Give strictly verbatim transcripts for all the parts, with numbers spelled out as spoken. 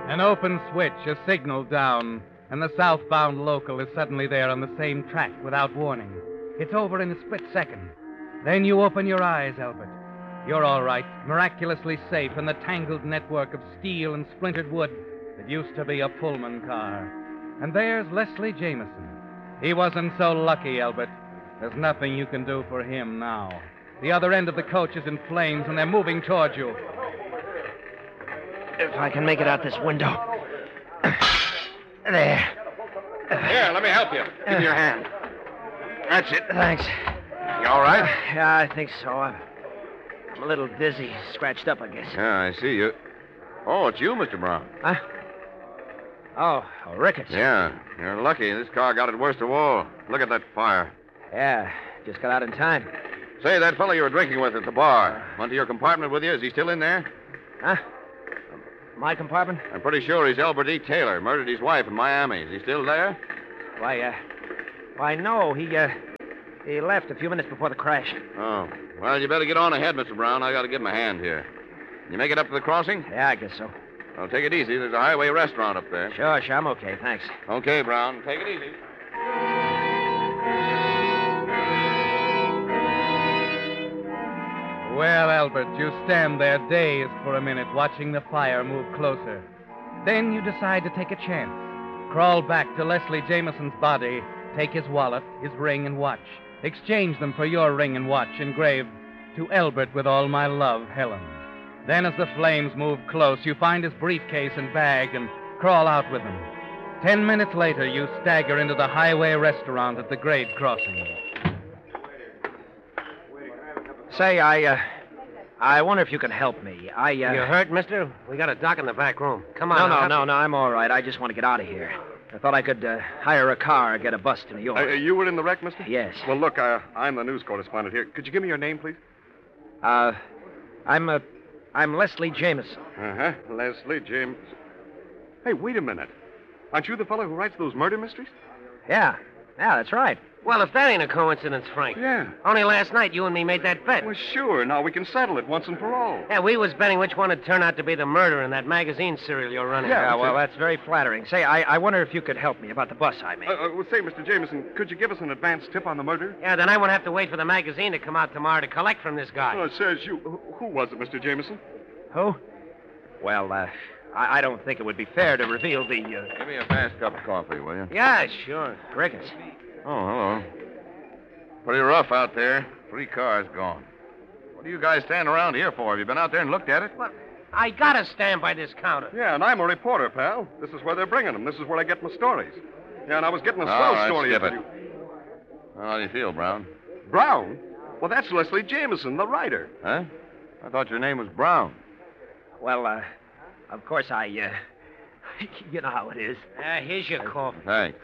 An open switch, a signal down, and the southbound local is suddenly there on the same track without warning. It's over in a split second. Then you open your eyes, Albert. You're all right, miraculously safe in the tangled network of steel and splintered wood that used to be a Pullman car. And there's Leslie Jameson. He wasn't so lucky, Albert. There's nothing you can do for him now. The other end of the coach is in flames, and they're moving toward you. If I can make it out this window. There. Here, let me help you. Give me your hand. That's it. Thanks. You all right? Uh, yeah, I think so. I'm, I'm a little dizzy. Scratched up, I guess. Yeah, I see you. Oh, it's you, Mister Brown. Huh? Oh, oh, Ricketts. Yeah, you're lucky. This car got it worst of all. Look at that fire. Yeah, just got out in time. Say, that fellow you were drinking with at the bar, went to your compartment with you. Is he still in there? Huh? My compartment? I'm pretty sure he's Albert E. Taylor. Murdered his wife in Miami. Is he still there? Why, uh... Why, no. He, uh... He left a few minutes before the crash. Oh. Well, you better get on ahead, Mister Brown. I got to give him a hand here. You make it up to the crossing? Yeah, I guess so. Well, take it easy. There's a highway restaurant up there. Sure, sure. I'm okay. Thanks. Okay, Brown. Take it easy. Well, Albert, you stand there dazed for a minute, watching the fire move closer. Then you decide to take a chance. Crawl back to Leslie Jameson's body, take his wallet, his ring, and watch. Exchange them for your ring and watch, engraved, "To Albert with all my love, Helen." Then as the flames move close, you find his briefcase and bag and crawl out with them. Ten minutes later, you stagger into the highway restaurant at the grade crossing. Say, I, uh... I wonder if you can help me. I, uh... You hurt, mister? We got a doc in the back room. Come on. No, I'll no, help no, you. no, I'm all right. I just want to get out of here. I thought I could uh, hire a car or get a bus to New York. Uh, you were in the wreck, mister? Yes. Well, look, uh, I'm the news correspondent here. Could you give me your name, please? Uh, I'm, uh... I'm Leslie Jameson. Uh-huh. Leslie James. Hey, wait a minute. Aren't you the fellow who writes those murder mysteries? Yeah. Yeah, that's right. Well, if that ain't a coincidence, Frank. Yeah. Only last night you and me made that bet. Well, sure. Now we can settle it once and for all. Yeah, we was betting which one would turn out to be the murderer in that magazine serial you're running. Yeah, Yeah, well, that's very flattering. Say, I, I wonder if you could help me about the bus I made. Uh, uh, well, say, Mister Jameson, could you give us an advance tip on the murder? Yeah, then I won't have to wait for the magazine to come out tomorrow to collect from this guy. Oh, it says you. Who, who was it, Mister Jameson? Who? Well, uh, I, I don't think it would be fair to reveal the, uh... Give me a fast cup of coffee, will you? Yeah, sure. Ricketts. Oh, hello. Pretty rough out there. Three cars gone. What are you guys standing around here for? Have you been out there and looked at it? Well, I gotta stand by this counter. Yeah, and I'm a reporter, pal. This is where they're bringing them. This is where I get my stories. Yeah, and I was getting a swell All right, story. skip about it. you. Well, how do you feel, Brown? Brown? Well, that's Leslie Jameson, the writer. Huh? I thought your name was Brown. Well, uh, of course I, uh... you know how it is. Uh, here's your coffee. Thanks.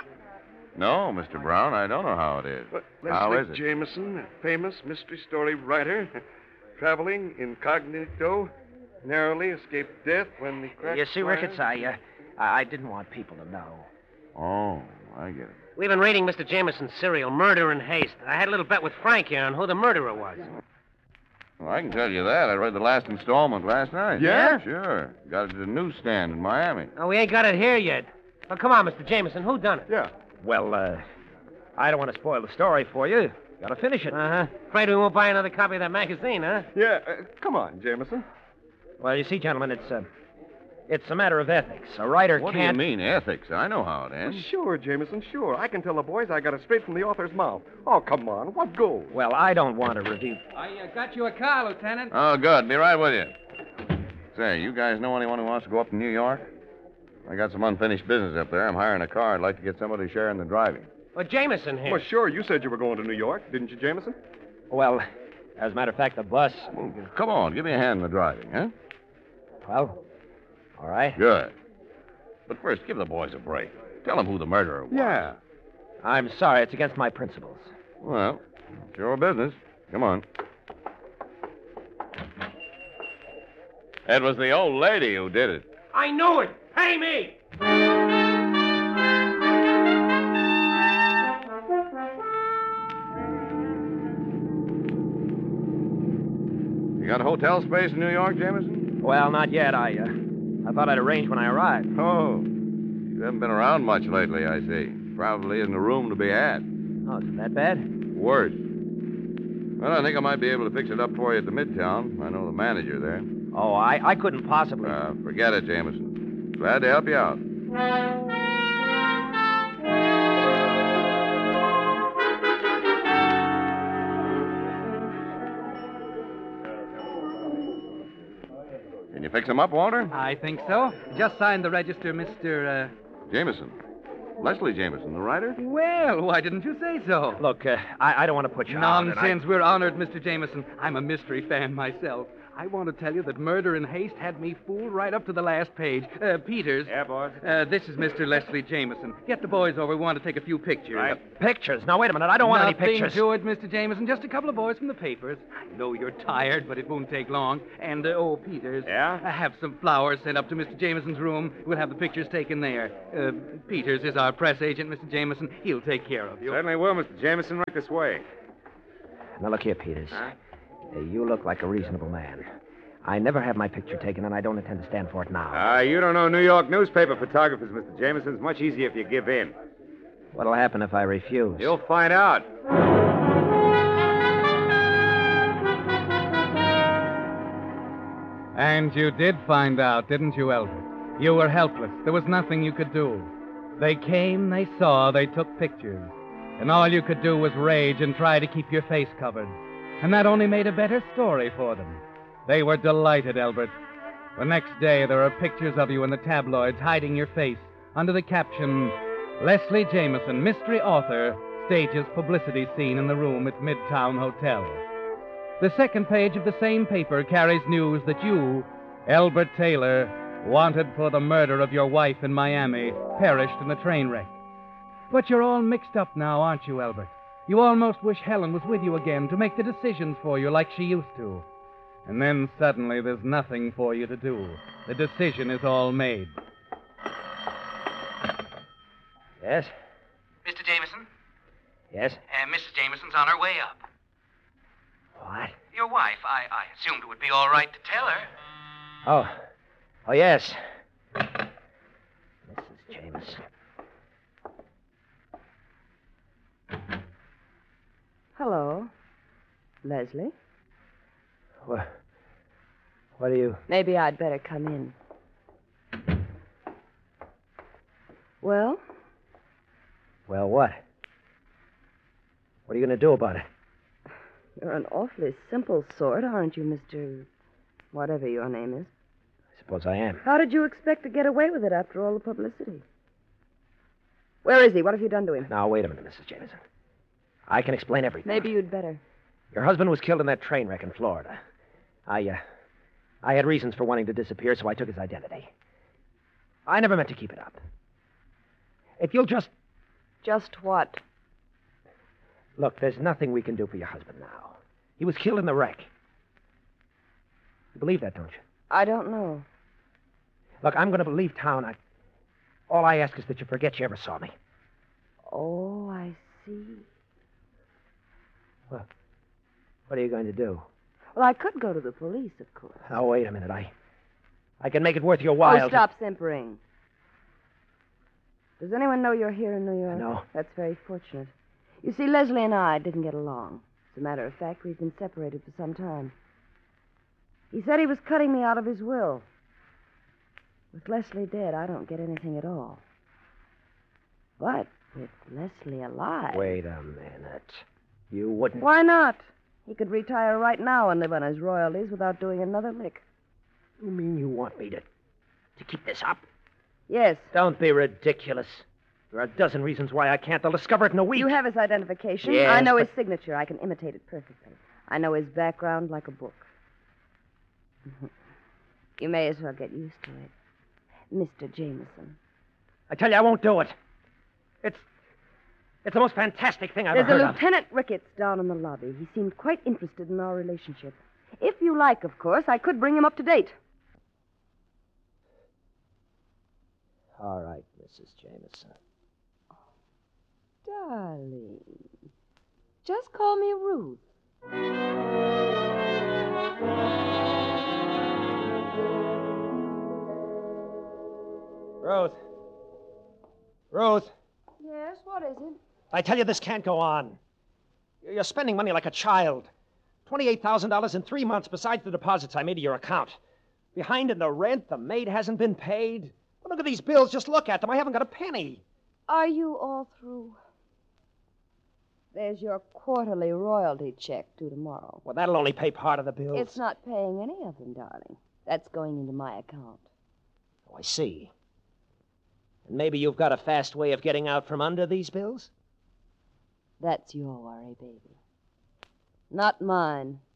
No, Mister Brown, I don't know how it is. But How Leslie is it? Jameson, a famous mystery story writer, traveling incognito, narrowly escaped death when the crash You see, fire- Ricketts, I, uh... I I didn't want people to know. Oh, I get it. We've been reading Mister Jameson's serial, Murder in Haste. I had a little bet with Frank here on who the murderer was. Well, I can tell you that. I read the last installment last night. Yeah? Sure. Got it at a newsstand in Miami. Oh, we ain't got it here yet. Well, come on, Mister Jameson. Who done it? Yeah. Well, uh... I don't want to spoil the story for you. Gotta finish it. Uh-huh. Afraid we won't buy another copy of that magazine, huh? Yeah, uh, come on, Jameson. Well, you see, gentlemen, it's, uh... It's a matter of ethics. A writer What can't... do you mean, ethics? I know how it Well, ends. sure, Jameson, sure. I can tell the boys I got it straight from the author's mouth. Oh, come on. What gold? Well, I don't want to review... I uh, got you a car, Lieutenant. Oh, good. Be right with you. Say, you guys know anyone who wants to go up to New York? I got some unfinished business up there. I'm hiring a car. I'd like to get somebody sharing the driving. Well, Jameson here. Well, sure. You said you were going to New York, didn't you, Jameson? Well, as a matter of fact, the bus... Well, come on. Give me a hand in the driving, huh? Well, all right. Good. But first, give the boys a break. Tell them who the murderer was. Yeah. I'm sorry. It's against my principles. Well, it's your business. Come on. It was the old lady who did it. I knew it. Pay me. You got a hotel space in New York, Jameson? Well, not yet. I, uh... I thought I'd arrange when I arrived. Oh, you haven't been around much lately, I see. Probably isn't a room to be had. Oh, is it that bad? Worse. Well, I think I might be able to fix it up for you at the Midtown. I know the manager there. Oh, I, I couldn't possibly. Uh, forget it, Jameson. Glad to help you out. Can you fix him up, Walter? I think so. Just signed the register, Mister Uh... Jameson. Leslie Jameson, the writer? Well, why didn't you say so? Look, uh, I, I don't want to put you out. and I- Nonsense. We're honored, Mister Jameson. I'm a mystery fan myself. I want to tell you that Murder in Haste had me fooled right up to the last page. Uh, Peters. Yeah, boys. Uh, this is Mister Leslie Jameson. Get the boys over. We want to take a few pictures. Right. Pictures? Now, wait a minute. I don't want Nothing any pictures. to it, Mister Jameson. Just a couple of boys from the papers. I know you're tired, but it won't take long. And, uh, oh, Peters. Yeah? Uh, have some flowers sent up to Mister Jameson's room. We'll have the pictures taken there. Uh, Peters is our press agent, Mister Jameson. He'll take care of you. Certainly will, Mister Jameson. Right this way. Now, look here, Peters. Huh? Uh, you look like a reasonable man. I never have my picture taken, and I don't intend to stand for it now. Ah, you don't know New York newspaper photographers, Mister Jameson. It's much easier if you give in. What'll happen if I refuse? You'll find out. And you did find out, didn't you, Elbert? You were helpless. There was nothing you could do. They came, they saw, they took pictures. And all you could do was rage and try to keep your face covered. And that only made a better story for them. They were delighted, Elbert. The next day, there are pictures of you in the tabloids hiding your face under the caption, Leslie Jameson, mystery author, stages publicity scene in the room at Midtown Hotel. The second page of the same paper carries news that you, Elbert Taylor, wanted for the murder of your wife in Miami, perished in the train wreck. But you're all mixed up now, aren't you, Elbert? You almost wish Helen was with you again to make the decisions for you like she used to. And then suddenly there's nothing for you to do. The decision is all made. Yes? Mister Jameson? Yes? Uh, Missus Jameson's on her way up. What? Your wife. I, I assumed it would be all right to tell her. Oh. Oh, yes. Missus Jameson. Hello. Leslie? What? What are you... Maybe I'd better come in. Well? Well, what? What are you going to do about it? You're an awfully simple sort, aren't you, Mister whatever your name is? I suppose I am. How did you expect to get away with it after all the publicity? Where is he? What have you done to him? Now, wait a minute, Missus Jameson. I can explain everything. Maybe you'd better. Your husband was killed in that train wreck in Florida. I, uh, I had reasons for wanting to disappear, so I took his identity. I never meant to keep it up. If you'll just... Just what? Look, there's nothing we can do for your husband now. He was killed in the wreck. You believe that, don't you? I don't know. Look, I'm going to leave town. I... All I ask is that you forget you ever saw me. Oh, I see. Well, what are you going to do? Well, I could go to the police, of course. Now, wait a minute. I... I can make it worth your while. Oh, stop simpering. Does anyone know you're here in New York? No. That's very fortunate. You see, Leslie and I didn't get along. As a matter of fact, we've been separated for some time. He said he was cutting me out of his will. With Leslie dead, I don't get anything at all. But with Leslie alive... Wait a minute. You wouldn't... Why not? He could retire right now and live on his royalties without doing another lick. You mean you want me to... to keep this up? Yes. Don't be ridiculous. There are a dozen reasons why I can't. They'll discover it in a week. You have his identification. Yes, I know but... his signature. I can imitate it perfectly. I know his background like a book. You may as well get used to it. Mister Jameson. I tell you, I won't do it. It's... It's the most fantastic thing I've There's ever heard a Lieutenant Ricketts down in the lobby. He seemed quite interested in our relationship. If you like, of course, I could bring him up to date. All right, Missus Jameson. Darling. Just call me Ruth. Ruth. Ruth, Yes, what is it? I tell you, this can't go on. You're spending money like a child. twenty-eight thousand dollars in three months besides the deposits I made to your account. Behind in the rent, the maid hasn't been paid. Well, look at these bills. Just look at them. I haven't got a penny. Are you all through? There's your quarterly royalty check due tomorrow. Well, that'll only pay part of the bills. It's not paying any of them, darling. That's going into my account. Oh, I see. And maybe you've got a fast way of getting out from under these bills? That's your worry, baby. Not mine.